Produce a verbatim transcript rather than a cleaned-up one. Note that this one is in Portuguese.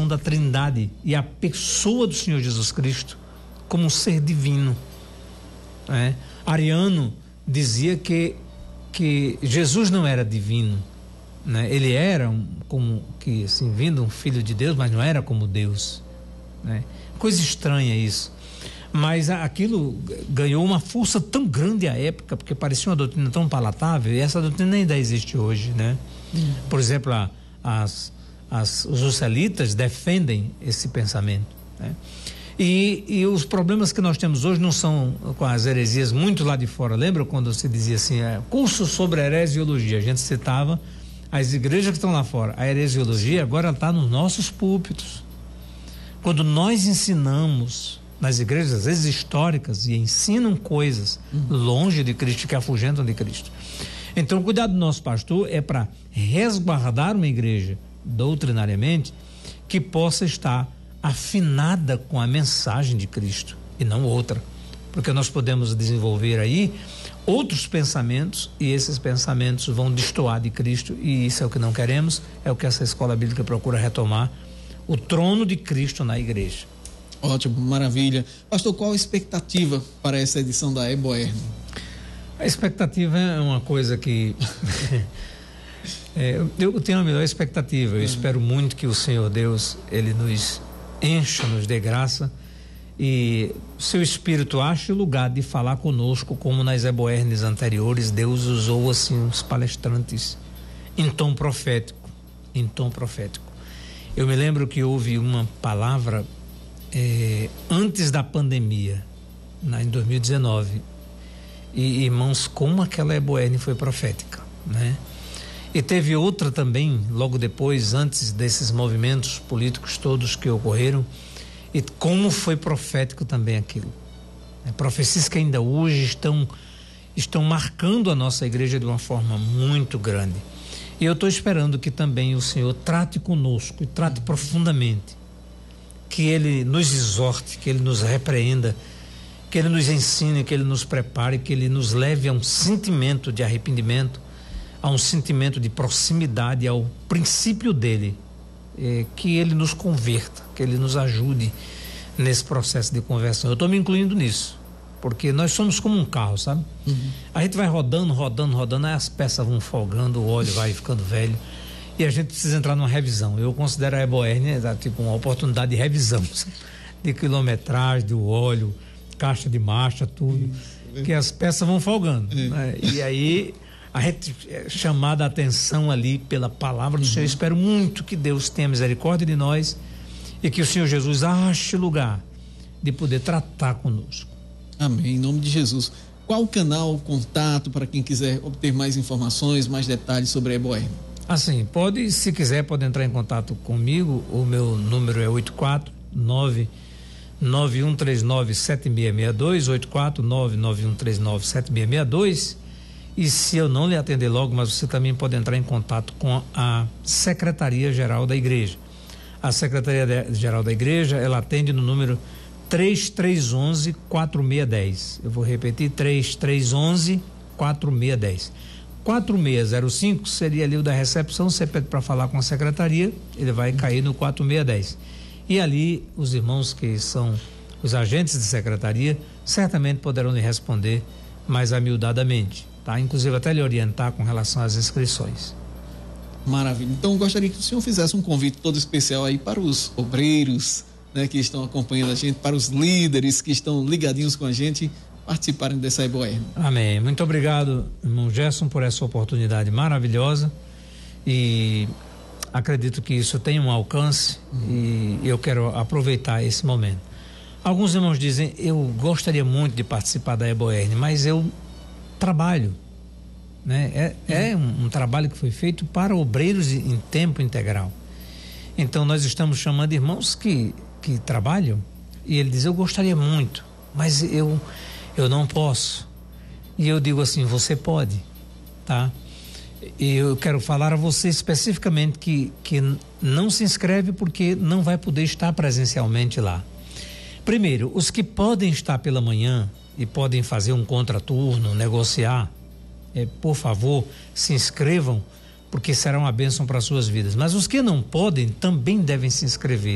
da Trindade e a pessoa do Senhor Jesus Cristo como um ser divino, né? Ariano dizia que que Jesus não era divino, né? Ele era um, como que assim, vindo um filho de Deus, mas não era como Deus, né? Coisa estranha isso, mas aquilo ganhou uma força tão grande à época, porque parecia uma doutrina tão palatável, e essa doutrina ainda existe hoje, né? Hum. Por exemplo, a, as, as, os socialistas defendem esse pensamento, né? E, e os problemas que nós temos hoje não são com as heresias muito lá de fora. Lembra quando se dizia assim, é, curso sobre heresiologia? A gente citava as igrejas que estão lá fora. A heresiologia agora está nos nossos púlpitos. Quando nós ensinamos nas igrejas, às vezes históricas, e ensinam coisas uhum. longe de Cristo, que afugentam de Cristo. Então, o cuidado do nosso pastor é para resguardar uma igreja doutrinariamente que possa estar afinada com a mensagem de Cristo e não outra, porque nós podemos desenvolver aí outros pensamentos e esses pensamentos vão destoar de Cristo, e isso é o que não queremos, é o que essa escola bíblica procura retomar, o trono de Cristo na igreja. Ótimo, maravilha. Pastor, qual a expectativa para essa edição da EBOERN? A expectativa é uma coisa que é, eu tenho a melhor expectativa, eu uhum. espero muito que o Senhor Deus, Ele nos encha-nos de graça e seu Espírito ache lugar de falar conosco, como nas EBOERNs anteriores Deus usou assim os palestrantes em tom profético, em tom profético. Eu me lembro que houve uma palavra é, antes da pandemia, na, em dois mil e dezenove, e irmãos, como aquela EBOERN foi profética, né? E teve outra também, logo depois, antes desses movimentos políticos todos que ocorreram, e como foi profético também aquilo. É, profecias que ainda hoje estão, estão marcando a nossa igreja de uma forma muito grande. E eu estou esperando que também o Senhor trate conosco, e trate profundamente, que Ele nos exorte, que Ele nos repreenda, que Ele nos ensine, que Ele nos prepare, que Ele nos leve a um sentimento de arrependimento, a um sentimento de proximidade ao princípio dele, eh, que ele nos converta, que ele nos ajude nesse processo de conversão. Eu estou me incluindo nisso, porque nós somos como um carro, sabe? Uhum. A gente vai rodando, rodando, rodando, aí as peças vão folgando, o óleo vai ficando velho e a gente precisa entrar numa revisão. Eu considero a EBOERN né, tipo uma oportunidade de revisão, sabe? De quilometragem, do óleo, caixa de marcha, tudo, uhum. que as peças vão folgando, uhum. né? E aí a gente é chamada a atenção ali pela palavra do uhum. Senhor. Eu espero muito que Deus tenha misericórdia de nós e que o Senhor Jesus ache lugar de poder tratar conosco. Amém, em nome de Jesus. Qual o canal, o contato para quem quiser obter mais informações, mais detalhes sobre a EBOERN? Assim, pode, se quiser, pode entrar em contato comigo. O meu número é oito quatro nove nove um três nove sete seis seis dois, oito quatro nove nove um três nove sete seis seis dois. E se eu não lhe atender logo, mas você também pode entrar em contato com a Secretaria-Geral da Igreja. A Secretaria-Geral da Igreja, ela atende no número três três um um, quatro seis um zero. Eu vou repetir, três três um um, quatro seis um zero. quatro seis zero cinco seria ali o da recepção, você pede para falar com a secretaria, ele vai cair no quatro seis um zero. E ali os irmãos que são os agentes de secretaria certamente poderão lhe responder mais amiudadamente. Tá? Inclusive até lhe orientar com relação às inscrições. Maravilha. Então eu gostaria que o senhor fizesse um convite todo especial aí para os obreiros, né, que estão acompanhando a gente, para os líderes que estão ligadinhos com a gente, participarem dessa EBOERN. Amém. Muito obrigado, irmão Gerson, por essa oportunidade maravilhosa, e acredito que isso tem um alcance uhum. e eu quero aproveitar esse momento. Alguns irmãos dizem, eu gostaria muito de participar da EBOERN, mas eu trabalho, né? É, é um, um trabalho que foi feito para obreiros em tempo integral. Então nós estamos chamando irmãos que, que trabalham, e ele diz, eu gostaria muito, mas eu, eu não posso. E eu digo assim, você pode, tá? E eu quero falar a você especificamente que, que não se inscreve porque não vai poder estar presencialmente lá. Primeiro, os que podem estar pela manhã e podem fazer um contraturno, negociar, é, por favor, se inscrevam, porque será uma bênção para as suas vidas. Mas os que não podem também devem se inscrever.